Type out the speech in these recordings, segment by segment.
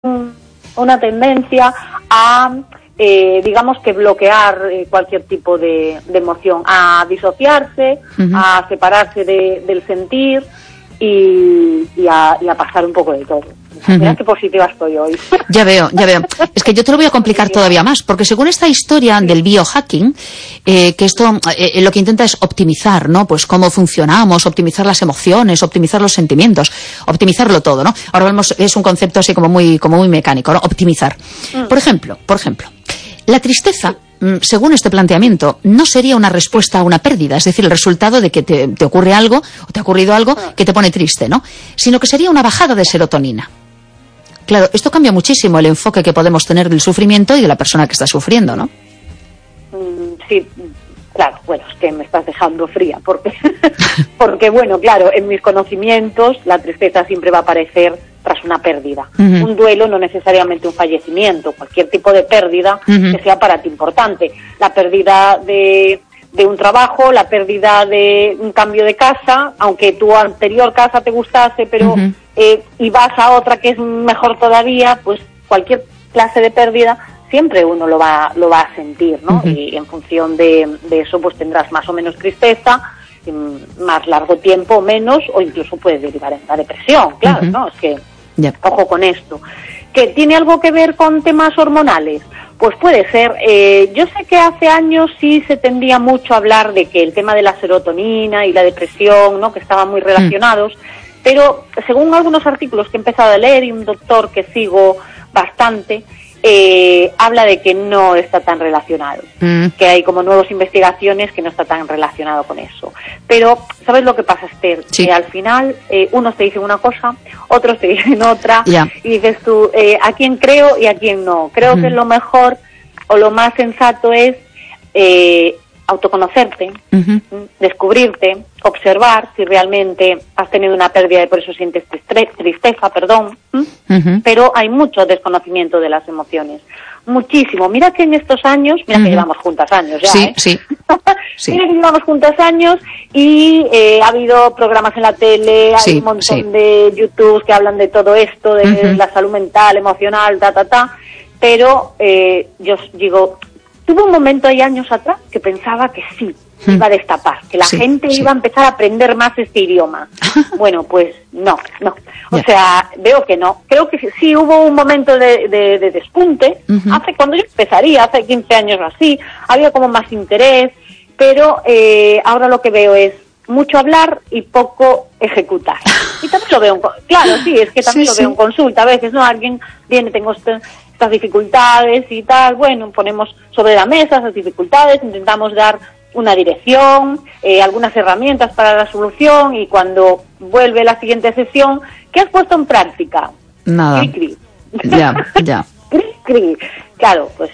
una tendencia a, digamos que bloquear cualquier tipo de emoción, a disociarse, a separarse del sentir y a pasar un poco de todo. Mira qué positiva estoy hoy. Ya veo. Es que yo te lo voy a complicar todavía más, porque según esta historia del biohacking, que esto lo que intenta es optimizar, ¿no? Pues cómo funcionamos, optimizar las emociones, optimizar los sentimientos, optimizarlo todo, ¿no? Ahora vemos, es un concepto así como muy mecánico, ¿no? Optimizar. Por ejemplo, la tristeza, según este planteamiento, no sería una respuesta a una pérdida, es decir, el resultado de que te ocurre algo, o te ha ocurrido algo que te pone triste, ¿no? Sino que sería una bajada de serotonina. Claro, esto cambia muchísimo el enfoque que podemos tener del sufrimiento y de la persona que está sufriendo, ¿no? Sí, claro, bueno, es que me estás dejando fría, porque bueno, claro, en mis conocimientos la tristeza siempre va a aparecer tras una pérdida. Un duelo, no necesariamente un fallecimiento, cualquier tipo de pérdida que sea para ti importante. La pérdida de un trabajo, la pérdida de un cambio de casa, aunque tu anterior casa te gustase, pero y vas a otra que es mejor todavía, pues cualquier clase de pérdida siempre uno lo va a sentir, ¿no? Y en función de eso pues tendrás más o menos tristeza, más largo tiempo o menos, o incluso puede derivar en la depresión, claro, ¿no? Es que ojo con esto. ¿Que tiene algo que ver con temas hormonales? Pues puede ser. Yo sé que hace años sí se tendía mucho a hablar de que el tema de la serotonina y la depresión, ¿no? Que estaban muy relacionados, pero según algunos artículos que he empezado a leer y un doctor que sigo bastante, habla de que no está tan relacionado, que hay como nuevas investigaciones que no está tan relacionado con eso. Pero, ¿sabes lo que pasa, Esther? Sí. Que al final unos te dicen una cosa, otros te dicen otra, y dices tú, ¿a quién creo y a quién no? Creo que lo mejor o lo más sensato es autoconocerte, descubrirte, observar si realmente has tenido una pérdida y por eso sientes tristeza, pero hay mucho desconocimiento de las emociones, muchísimo. Mira que en estos años, mira que llevamos juntas años ya, sí. Mira que llevamos juntas años y ha habido programas en la tele, hay un montón de YouTube que hablan de todo esto, de la salud mental, emocional, pero yo digo, tuve un momento ahí años atrás que pensaba que sí, iba a destapar, que la gente iba a empezar a aprender más este idioma. Bueno, pues no. O sea, veo que no. Creo que sí hubo un momento de despunte, cuando yo empezaría, hace 15 años o así, había como más interés, pero ahora lo que veo es mucho hablar y poco ejecutar. Y también lo veo, lo veo en consulta a veces, ¿no? Alguien viene, tengo estas dificultades y tal, bueno, ponemos sobre la mesa esas dificultades, intentamos dar una dirección, algunas herramientas para la solución, y cuando vuelve la siguiente sesión, ¿qué has puesto en práctica? Nada. Cri-cri. Ya. Cri-cri. Claro, pues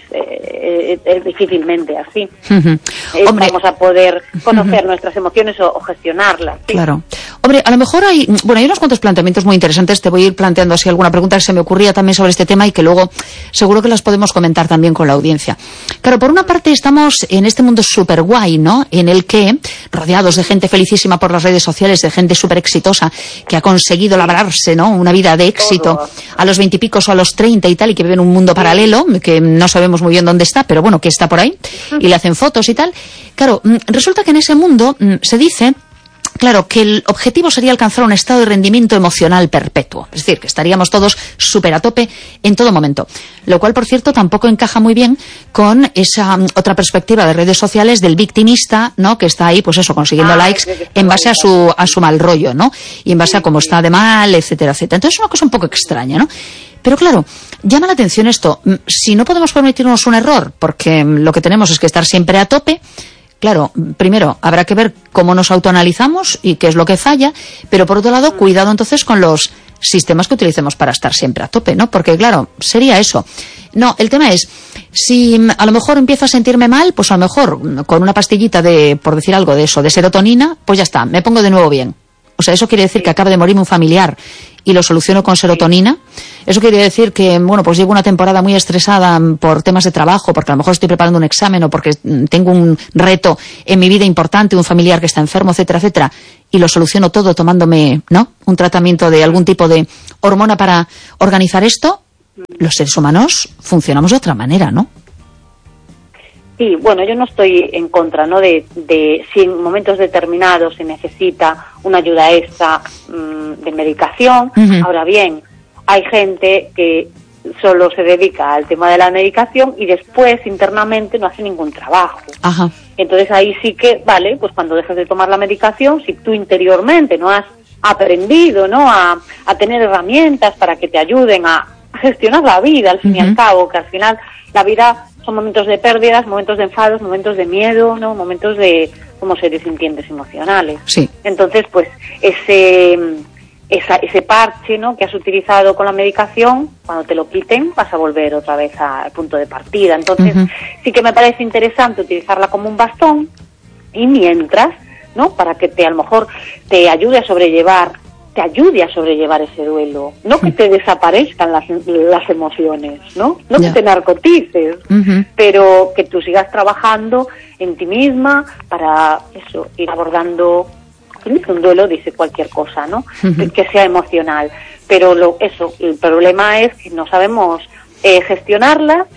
es difícilmente así. Hombre, vamos a poder conocer nuestras emociones o gestionarlas. ¿Sí? Claro. Hombre, a lo mejor hay unos cuantos planteamientos muy interesantes. Te voy a ir planteando así alguna pregunta que se me ocurría también sobre este tema y que luego seguro que las podemos comentar también con la audiencia. Claro, por una parte estamos en este mundo súper guay, ¿no? En el que, rodeados de gente felicísima por las redes sociales, de gente súper exitosa, que ha conseguido labrarse, ¿no? Una vida de éxito a los 20 y pico o a los 30 y tal, y que vive en un mundo paralelo, que no sabemos muy bien dónde está, pero bueno, que está por ahí, y le hacen fotos y tal. Claro, resulta que en ese mundo se dice, claro, que el objetivo sería alcanzar un estado de rendimiento emocional perpetuo. Es decir, que estaríamos todos súper a tope en todo momento. Lo cual, por cierto, tampoco encaja muy bien con esa otra perspectiva de redes sociales del victimista, ¿no? Que está ahí, pues eso, consiguiendo likes en base a su mal rollo, ¿no? Y en base a cómo está de mal, etcétera, etcétera. Entonces es una cosa un poco extraña, ¿no? Pero claro, llama la atención esto. Si no podemos permitirnos un error, porque lo que tenemos es que estar siempre a tope, claro, primero habrá que ver cómo nos autoanalizamos y qué es lo que falla, pero por otro lado, cuidado entonces con los sistemas que utilicemos para estar siempre a tope, ¿no? Porque claro, sería eso. No, el tema es, si a lo mejor empiezo a sentirme mal, pues a lo mejor con una pastillita por decir algo de eso, de serotonina, pues ya está, me pongo de nuevo bien. O sea, eso quiere decir que acaba de morirme un familiar y lo soluciono con serotonina. Eso quiere decir que, bueno, pues llevo una temporada muy estresada por temas de trabajo, porque a lo mejor estoy preparando un examen o porque tengo un reto en mi vida importante, un familiar que está enfermo, etcétera, etcétera, y lo soluciono todo tomándome, ¿no?, un tratamiento de algún tipo de hormona para organizar esto. los seres humanos funcionamos de otra manera, ¿no? Sí, bueno, yo no estoy en contra, ¿no?, de si en momentos determinados se necesita una ayuda extra de medicación. Ahora bien, hay gente que solo se dedica al tema de la medicación y después internamente no hace ningún trabajo. Ajá. Entonces ahí sí que, vale, pues cuando dejes de tomar la medicación, si tú interiormente no has aprendido, ¿no?, a tener herramientas para que te ayuden a gestionar la vida, al fin y al cabo, que al final la vida son momentos de pérdidas, momentos de enfados, momentos de miedo, ¿no?, momentos de como seres sintientes emocionales. Sí. Entonces, pues ese parche, ¿no?, que has utilizado con la medicación, cuando te lo quiten vas a volver otra vez al punto de partida. Entonces, sí que me parece interesante utilizarla como un bastón y mientras, ¿no?, para que a lo mejor te ayude a sobrellevar ese duelo, no que te desaparezcan las emociones, no que te narcotices, pero que tú sigas trabajando en ti misma para eso, ir abordando un duelo, dice cualquier cosa, ¿no?, que sea emocional, pero el problema es que no sabemos gestionarla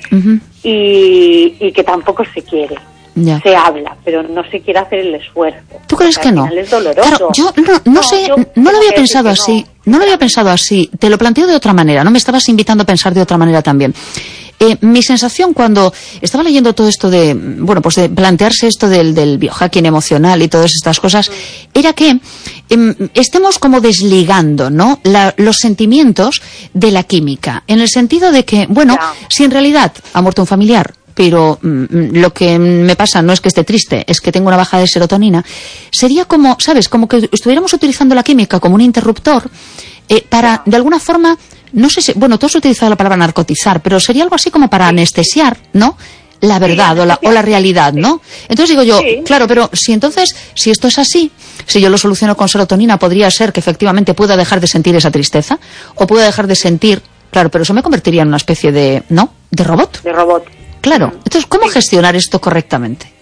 y que tampoco se quiere. Ya. Se habla, pero no se quiere hacer el esfuerzo. ¿Tú crees que no? Es doloroso. Claro, yo no sé, no lo había pensado así. No lo había pensado así. Te lo planteo de otra manera, ¿no? Me estabas invitando a pensar de otra manera también. Mi sensación cuando estaba leyendo todo esto de, bueno, pues de plantearse esto del biohacking emocional y todas estas cosas, era que estemos como desligando, ¿no?, los sentimientos de la química, en el sentido de que, bueno, si en realidad ha muerto un familiar, pero lo que me pasa no es que esté triste, es que tengo una baja de serotonina, sería como, ¿sabes?, como que estuviéramos utilizando la química como un interruptor para, de alguna forma, no sé si, bueno, tú has utilizado la palabra narcotizar, pero sería algo así como para anestesiar, ¿no?, la verdad o la realidad, ¿no? Entonces digo yo, claro, pero si esto es así, si yo lo soluciono con serotonina, podría ser que efectivamente pueda dejar de sentir esa tristeza, o pueda dejar de sentir, claro, pero eso me convertiría en una especie de, ¿no?, de robot. De robot. Claro. Entonces, ¿cómo gestionar esto correctamente?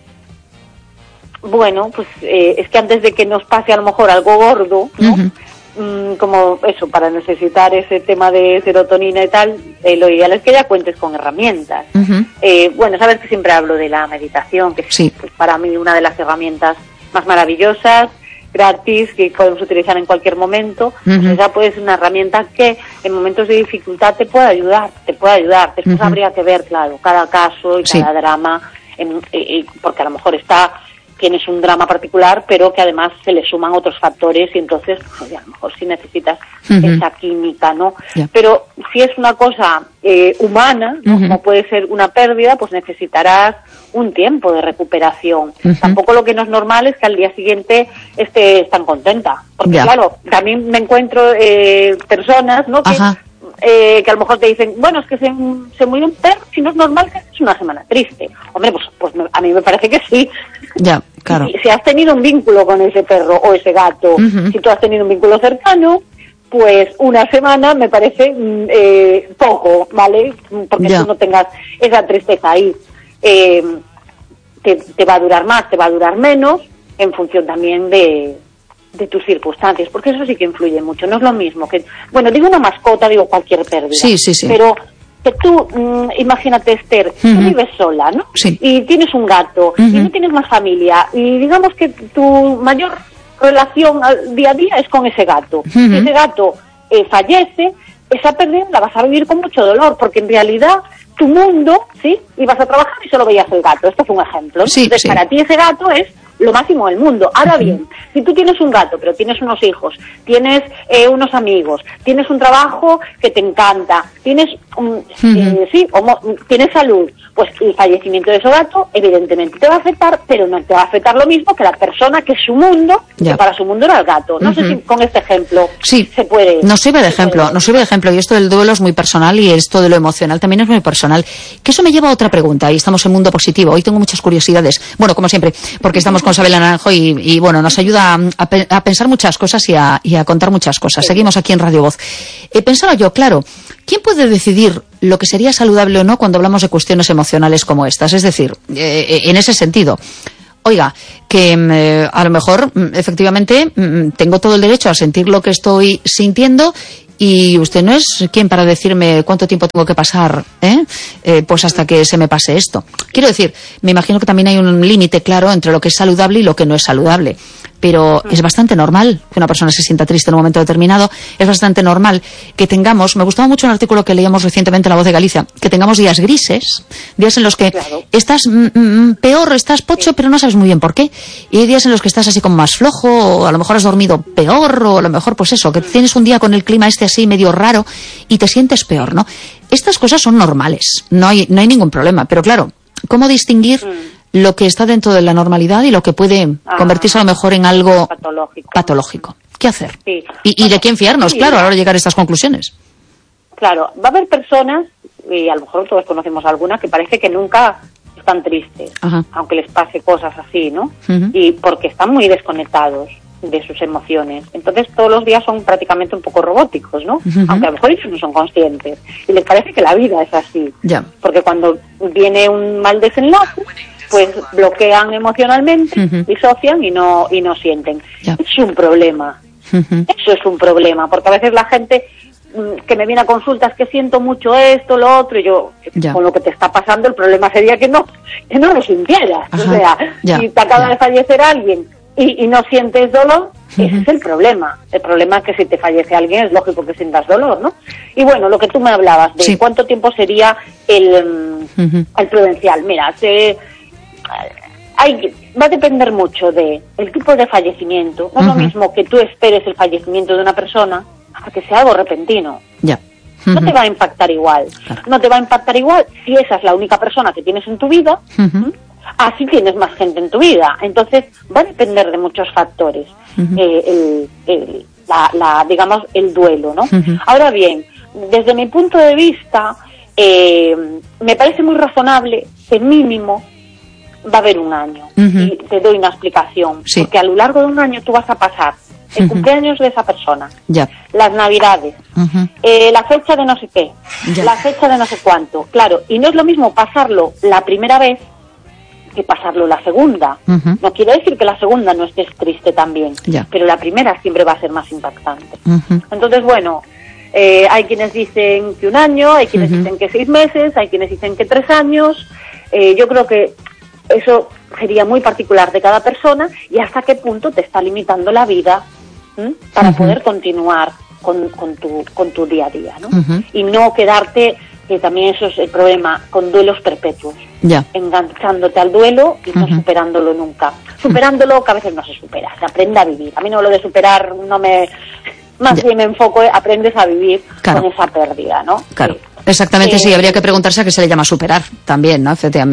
Bueno, pues es que antes de que nos pase a lo mejor algo gordo, ¿no?, como eso, para necesitar ese tema de serotonina y tal, lo ideal es que ya cuentes con herramientas. Bueno, sabes que siempre hablo de la meditación, que es pues, para mí una de las herramientas más maravillosas, gratis, que podemos utilizar en cualquier momento. Pues esa puede ser una herramienta que en momentos de dificultad te puede ayudar. Después habría que ver, claro, cada caso y cada drama, porque a lo mejor tienes un drama particular, pero que además se le suman otros factores y entonces pues, a lo mejor sí necesitas esa química, ¿no? Pero si es una cosa humana, ¿no?, como puede ser una pérdida, pues necesitarás un tiempo de recuperación. Tampoco lo que no es normal es que al día siguiente estés tan contenta, porque claro, también me encuentro personas, ¿no?, que a lo mejor te dicen, bueno, es que se murió un perro, si no es normal que es una semana triste. Hombre, pues a mí me parece que sí. Ya, claro. Si has tenido un vínculo con ese perro o ese gato, si tú has tenido un vínculo cercano, pues una semana me parece poco, ¿vale? Porque tú no tengas esa tristeza ahí. Te va a durar más, te va a durar menos, en función también de tus circunstancias, porque eso sí que influye mucho. No es lo mismo que, bueno, digo una mascota, digo cualquier pérdida, pero que tú, imagínate, Esther, tú vives sola, ¿no? Y tienes un gato, y no tienes más familia, y digamos que tu mayor relación al día a día es con ese gato. Si ese gato fallece, esa pérdida la vas a vivir con mucho dolor, porque en realidad tu mundo, ¿sí?, ibas a trabajar y solo veías el gato. Esto es un ejemplo, ¿no? Entonces, para ti ese gato es lo máximo del mundo. Ahora bien, si tú tienes un gato, pero tienes unos hijos, tienes unos amigos, tienes un trabajo que te encanta, tienes tienes salud, pues el fallecimiento de ese gato evidentemente te va a afectar, pero no te va a afectar lo mismo que la persona que su mundo, que para su mundo era el gato. No sé si con este ejemplo se puede. Nos sirve de ejemplo, y esto del duelo es muy personal y esto de lo emocional también es muy personal. Que eso me lleva a otra pregunta, y estamos en Mundo Positivo. Hoy tengo muchas curiosidades, bueno, como siempre, porque estamos con Sabela Naranjo y bueno, nos ayuda a pensar muchas cosas y a contar muchas cosas. Seguimos aquí en Radio Voz. Pensaba yo, claro, ¿quién puede decidir lo que sería saludable o no cuando hablamos de cuestiones emocionales como estas? Es decir, en ese sentido, oiga, que a lo mejor efectivamente tengo todo el derecho a sentir lo que estoy sintiendo y usted no es quien para decirme cuánto tiempo tengo que pasar, pues hasta que se me pase esto. Quiero decir, me imagino que también hay un límite claro entre lo que es saludable y lo que no es saludable. Pero es bastante normal que una persona se sienta triste en un momento determinado. Es bastante normal que tengamos, me gustaba mucho un artículo que leíamos recientemente en La Voz de Galicia, que tengamos días grises, días en los que estás peor, estás pocho, pero no sabes muy bien por qué. Y hay días en los que estás así como más flojo, o a lo mejor has dormido peor, o a lo mejor pues eso, que tienes un día con el clima así medio raro y te sientes peor, ¿no? Estas cosas son normales, no hay ningún problema. Pero claro, ¿cómo distinguir lo que está dentro de la normalidad y lo que puede convertirse a lo mejor en algo patológico? ¿Qué hacer? Sí. ¿Y de quién fiarnos, claro, a la hora de llegar a estas conclusiones? Claro, va a haber personas, y a lo mejor todos conocemos algunas, que parece que nunca están tristes, aunque les pase cosas así, ¿no? Y porque están muy desconectados de sus emociones. Entonces todos los días son prácticamente un poco robóticos, ¿no? Aunque a lo mejor ellos no son conscientes. Y les parece que la vida es así. Porque cuando viene un mal desenlace, pues bloquean emocionalmente, disocian y no sienten. Es un problema. Eso es un problema, porque a veces la gente que me viene a consultas que siento mucho esto, lo otro, y yo, con lo que te está pasando, el problema sería que no lo sintieras. O sea, si te acaba de fallecer alguien y no sientes dolor, ese es el problema. El problema es que si te fallece alguien es lógico que sientas dolor, ¿no? Y bueno, lo que tú me hablabas de cuánto tiempo sería el prudencial. Mira, va a depender mucho de el tipo de fallecimiento. No es lo mismo que tú esperes el fallecimiento de una persona a que sea algo repentino. No te va a impactar igual. No te va a impactar igual si esa es la única persona que tienes en tu vida. Así tienes más gente en tu vida. Entonces va a depender de muchos factores digamos el duelo, ¿no? Ahora bien, desde mi punto de vista me parece muy razonable que mínimo va a haber un año. Y te doy una explicación. Porque a lo largo de un año tú vas a pasar el cumpleaños de esa persona, las navidades, la fecha de no sé qué, la fecha de no sé cuánto. Claro, y no es lo mismo pasarlo la primera vez que pasarlo la segunda. No quiere decir que la segunda no estés triste también, pero la primera siempre va a ser más impactante. Entonces, bueno, hay quienes dicen que un año, hay quienes dicen que 6 meses, hay quienes dicen que 3 años. Yo creo que eso sería muy particular de cada persona y hasta qué punto te está limitando la vida para poder continuar con tu día a día, ¿no? Y no quedarte, que también eso es el problema, con duelos perpetuos, enganchándote al duelo y no superándolo nunca. Superándolo, que a veces no se supera, se aprende a vivir. A mí no, lo de superar no me... Más bien me enfoco, aprendes a vivir con esa pérdida, ¿no? Claro. Exactamente, sí, habría que preguntarse a qué se le llama superar también, ¿no? Efectivamente.